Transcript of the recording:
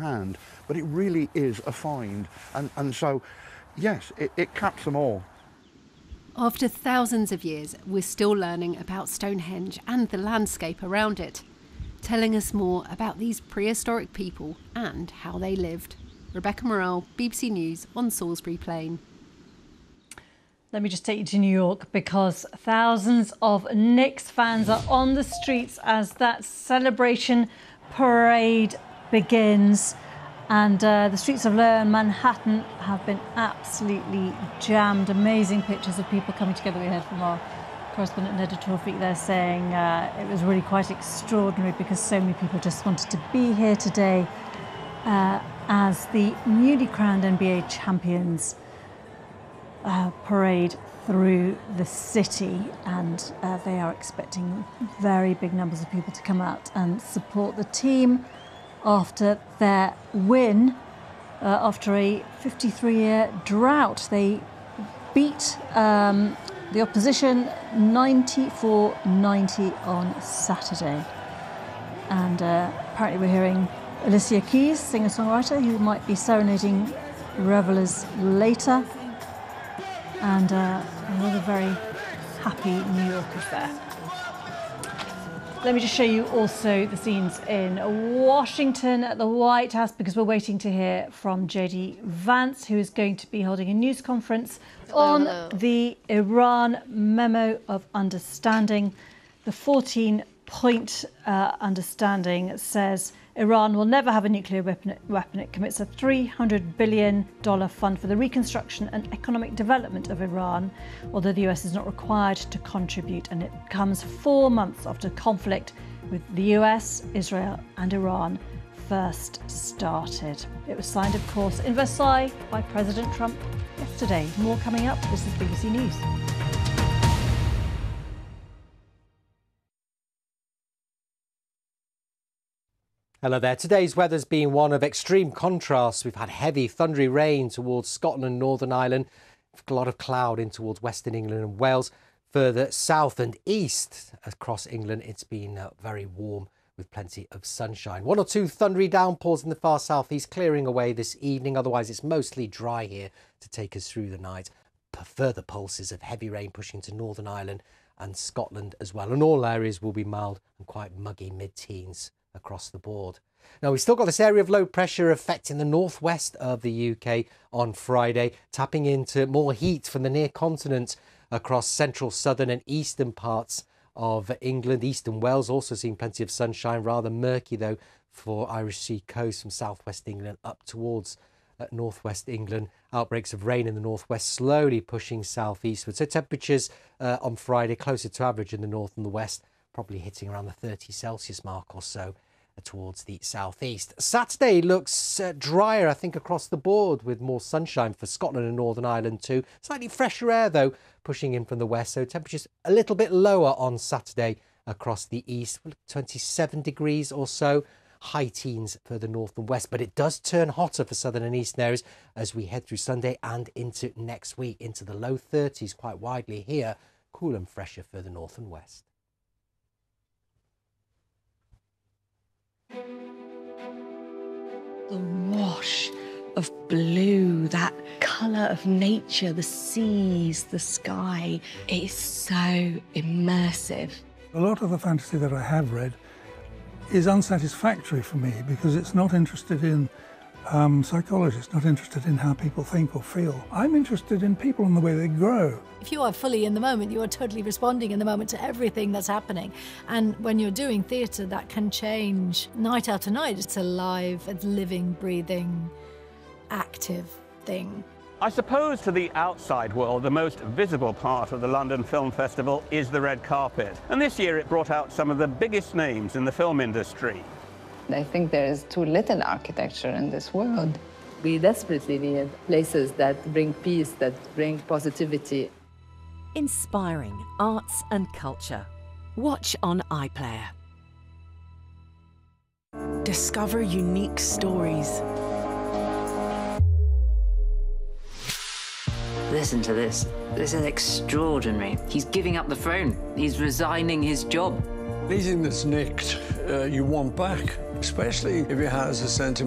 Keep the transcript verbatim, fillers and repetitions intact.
hand, but it really is a find. And, and so, yes, it, it caps them all. After thousands of years, we're still learning about Stonehenge and the landscape around it, telling us more about these prehistoric people and how they lived. Rebecca Morrell, B B C News on Salisbury Plain. Let me just take you to New York, because thousands of Knicks fans are on the streets as that celebration parade begins. And uh, the streets of Lower Manhattan have been absolutely jammed. Amazing pictures of people coming together. We heard from our correspondent Neda Tawfiq there saying uh, it was really quite extraordinary because so many people just wanted to be here today uh, as the newly crowned N B A champions uh, parade through the city. And uh, they are expecting very big numbers of people to come out and support the team after their win, uh, after a fifty-three year drought. They beat um, the opposition ninety-four ninety on Saturday. And uh, apparently we're hearing Alicia Keys, singer-songwriter, who might be serenading revellers later. And uh, a lot of very happy New Yorkers there. Let me just show you also the scenes in Washington at the White House, because we're waiting to hear from J D Vance, who is going to be holding a news conference on the Iran Memo of Understanding. The fourteen point uh, understanding says Iran will never have a nuclear weapon. weapon. It commits a three hundred billion dollars fund for the reconstruction and economic development of Iran, although the U S is not required to contribute. And it comes four months after conflict with the U S, Israel and Iran first started. It was signed, of course, in Versailles by President Trump yesterday. More coming up. This is B B C News. Hello there. Today's weather's been one of extreme contrasts. We've had heavy, thundery rain towards Scotland and Northern Ireland, a lot of cloud in towards Western England and Wales. Further south and east across England, it's been uh, very warm with plenty of sunshine. One or two thundery downpours in the far southeast clearing away this evening. Otherwise, it's mostly dry here to take us through the night. P- further pulses of heavy rain pushing to Northern Ireland and Scotland as well. And all areas will be mild and quite muggy mid-teens across the board. Now, we've still got this area of low pressure affecting the northwest of the U K on Friday, tapping into more heat from the near continent across central, southern and eastern parts of England. Eastern Wales also seeing plenty of sunshine, rather murky though for Irish Sea coast from southwest England up towards uh, northwest England. Outbreaks of rain in the northwest slowly pushing southeastward. So temperatures uh, on Friday closer to average in the north and the west, probably hitting around the thirty Celsius mark or so towards the southeast. Saturday looks uh, drier, I think, across the board with more sunshine for Scotland and Northern Ireland too. Slightly fresher air, though, pushing in from the west, so temperatures a little bit lower on Saturday across the east, twenty-seven degrees or so. High teens further north and west, but it does turn hotter for southern and eastern areas as we head through Sunday and into next week, into the low thirties quite widely here. Cool and fresher further north and west. The wash of blue, that colour of nature, the seas, the sky, it is so immersive. A lot of the fantasy that I have read is unsatisfactory for me because it's not interested in um, psychology, it's not interested in how people think or feel. I'm interested in people and the way they grow. If you are fully in the moment, you are totally responding in the moment to everything that's happening. And when you're doing theatre, that can change night after night. It's a live, it's living, breathing, active thing. I suppose to the outside world, the most visible part of the London Film Festival is the red carpet. And this year it brought out some of the biggest names in the film industry. I think there is too little architecture in this world. We desperately need places that bring peace, that bring positivity. Inspiring arts and culture. Watch on iPlayer. Discover unique stories. Listen to this. This is extraordinary. He's giving up the throne. He's resigning his job. Anything that's nicked, uh, you want back, especially if it has a sentiment.